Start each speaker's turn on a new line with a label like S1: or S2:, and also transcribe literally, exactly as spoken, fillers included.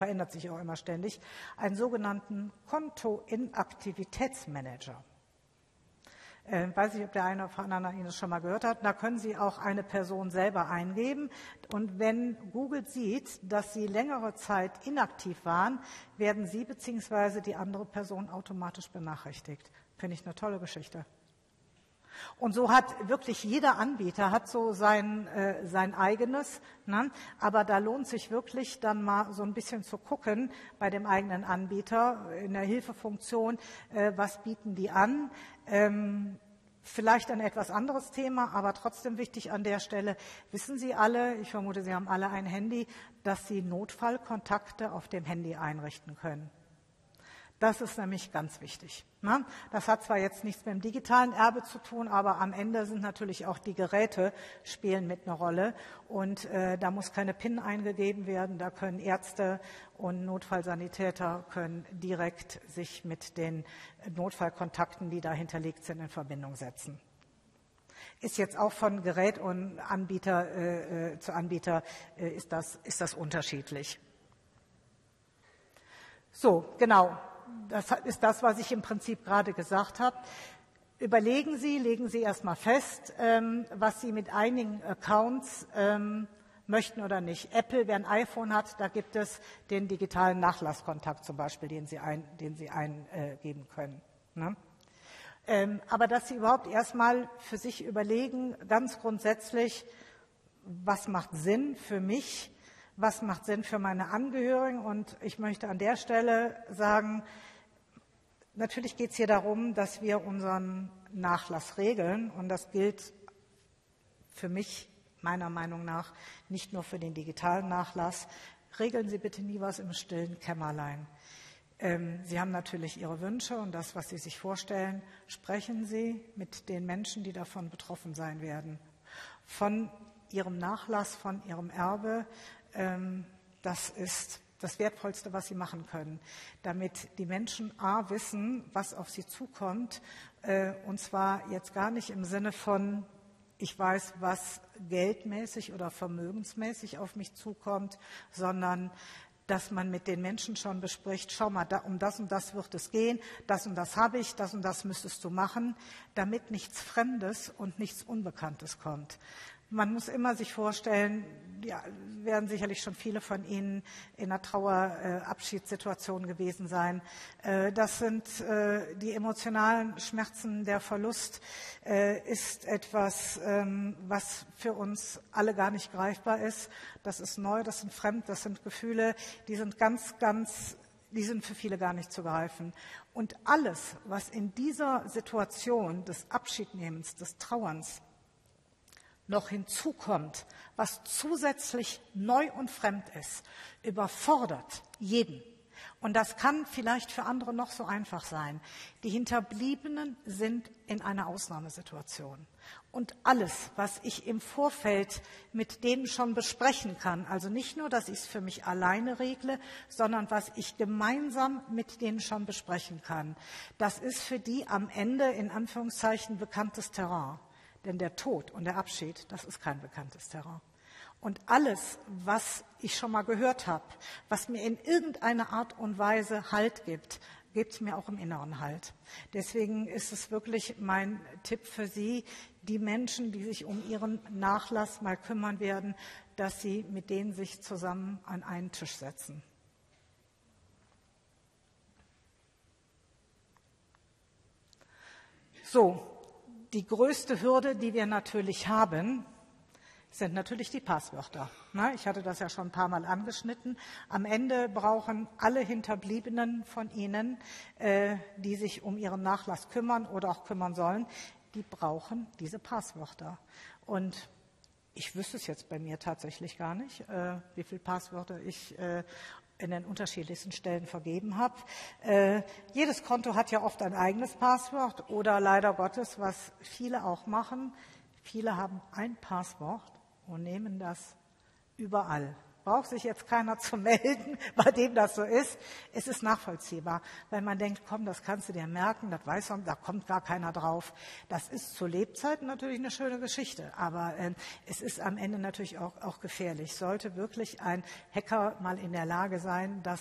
S1: verändert sich auch immer ständig, einen sogenannten Kontoinaktivitätsmanager. Äh, weiß ich, ob der eine oder andere Ihnen das schon mal gehört hat. Da können Sie auch eine Person selber eingeben. Und wenn Google sieht, dass Sie längere Zeit inaktiv waren, werden Sie bzw. die andere Person automatisch benachrichtigt. Finde ich eine tolle Geschichte. Und so hat wirklich jeder Anbieter hat so sein, äh, sein eigenes, ne? Aber da lohnt sich wirklich dann mal so ein bisschen zu gucken bei dem eigenen Anbieter in der Hilfefunktion, äh, was bieten die an. Ähm, vielleicht ein etwas anderes Thema, aber trotzdem wichtig an der Stelle. Wissen Sie alle, ich vermute, Sie haben alle ein Handy, dass Sie Notfallkontakte auf dem Handy einrichten können. Das ist nämlich ganz wichtig. Ne? Das hat zwar jetzt nichts mit dem digitalen Erbe zu tun, aber am Ende sind natürlich auch die Geräte spielen mit einer Rolle. Und äh, da muss keine PIN eingegeben werden. Da können Ärzte und Notfallsanitäter können direkt sich mit den Notfallkontakten, die da hinterlegt sind, in Verbindung setzen. Ist jetzt auch von Gerät und Anbieter äh, zu Anbieter äh, ist das, ist das unterschiedlich. So, genau. Das ist das, was ich im Prinzip gerade gesagt habe. Überlegen Sie, legen Sie erstmal fest, ähm, was Sie mit einigen Accounts ähm, möchten oder nicht. Apple, wer ein iPhone hat, da gibt es den digitalen Nachlasskontakt zum Beispiel, den Sie, ein, den Sie eingeben können. Ne? Ähm, aber dass Sie überhaupt erstmal für sich überlegen, ganz grundsätzlich, was macht Sinn für mich, was macht Sinn für meine Angehörigen. Und ich möchte an der Stelle sagen, natürlich geht es hier darum, dass wir unseren Nachlass regeln. Und das gilt für mich, meiner Meinung nach, nicht nur für den digitalen Nachlass. Regeln Sie bitte nie was im stillen Kämmerlein. Ähm, Sie haben natürlich Ihre Wünsche und das, was Sie sich vorstellen. Sprechen Sie mit den Menschen, die davon betroffen sein werden. Von Ihrem Nachlass, von Ihrem Erbe. Ähm, das ist das Wertvollste, was Sie machen können, damit die Menschen A wissen, was auf sie zukommt, äh, und zwar jetzt gar nicht im Sinne von, ich weiß, was geldmäßig oder vermögensmäßig auf mich zukommt, sondern dass man mit den Menschen schon bespricht, schau mal, da, um das und das wird es gehen, das und das habe ich, das und das müsstest du machen, damit nichts Fremdes und nichts Unbekanntes kommt. Man muss immer sich vorstellen, ja, werden sicherlich schon viele von Ihnen in einer Trauerabschiedssituation äh, gewesen sein. Äh, das sind äh, die emotionalen Schmerzen. Der Verlust äh, ist etwas, ähm, was für uns alle gar nicht greifbar ist. Das ist neu, das sind fremd, das sind Gefühle, die sind ganz, ganz, die sind für viele gar nicht zu greifen. Und alles, was in dieser Situation des Abschiednehmens, des Trauerns noch hinzukommt, was zusätzlich neu und fremd ist, überfordert jeden. Und das kann vielleicht für andere noch so einfach sein. Die Hinterbliebenen sind in einer Ausnahmesituation. Und alles, was ich im Vorfeld mit denen schon besprechen kann, also nicht nur, dass ich es für mich alleine regle, sondern was ich gemeinsam mit denen schon besprechen kann, das ist für die am Ende in Anführungszeichen bekanntes Terrain. Denn der Tod und der Abschied, das ist kein bekanntes Terrain. Und alles, was ich schon mal gehört habe, was mir in irgendeiner Art und Weise Halt gibt, gibt mir auch im Inneren Halt. Deswegen ist es wirklich mein Tipp für Sie, die Menschen, die sich um ihren Nachlass mal kümmern werden, dass Sie mit denen sich zusammen an einen Tisch setzen. So. Die größte Hürde, die wir natürlich haben, sind natürlich die Passwörter. Ich hatte das ja schon ein paar Mal angeschnitten. Am Ende brauchen alle Hinterbliebenen von Ihnen, die sich um ihren Nachlass kümmern oder auch kümmern sollen, die brauchen diese Passwörter. Und ich wüsste es jetzt bei mir tatsächlich gar nicht, wie viele Passwörter ich in den unterschiedlichsten Stellen vergeben habe. Äh, jedes Konto hat ja oft ein eigenes Passwort oder leider Gottes, was viele auch machen, viele haben ein Passwort und nehmen das überall braucht sich jetzt keiner zu melden, bei dem das so ist. Es ist nachvollziehbar, weil man denkt, komm, das kannst du dir merken, das weiß man, da kommt gar keiner drauf. Das ist zu Lebzeiten natürlich eine schöne Geschichte, aber äh, es ist am Ende natürlich auch, auch gefährlich. Sollte wirklich ein Hacker mal in der Lage sein, das